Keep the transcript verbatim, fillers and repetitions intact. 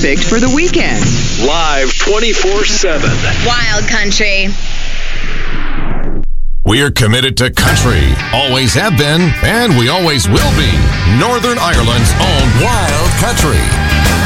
perfect for the weekend. Live twenty-four seven. Wild Country. We're committed to country, always have been, and we always will be. Northern Ireland's own Wild Country.